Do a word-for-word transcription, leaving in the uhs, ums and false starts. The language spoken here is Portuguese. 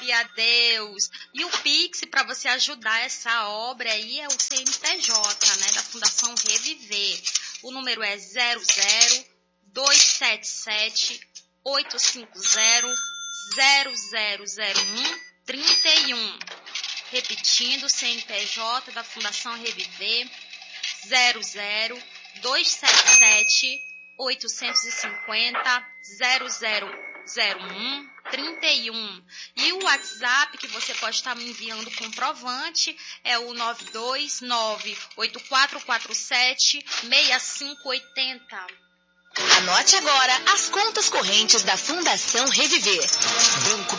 a Deus. E o Pix, para você ajudar essa obra aí, é o C N P J, né, da Fundação Reviver. O número é zero zero dois sete sete oito cinco zero zero zero zero um três um. Repetindo, C N P J da Fundação Reviver, zero zero dois sete sete oito cinco zero zero zero zero um três um. E o WhatsApp que você pode estar me enviando comprovante é o nove dois nove oito quatro quatro sete seis cinco oito zero. Anote agora as contas correntes da Fundação Reviver. Banco